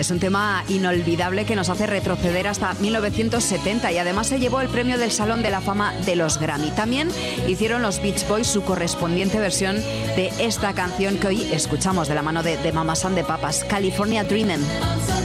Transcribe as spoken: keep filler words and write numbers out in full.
Es un tema inolvidable que nos hace retroceder hasta mil novecientos setenta y además se llevó el premio del Salón de la Fama de los Grammy. También hicieron los Beach Boys su correspondiente versión de esta canción que hoy escuchamos de la mano de, de Mamas and the Papas, California Dreamin'.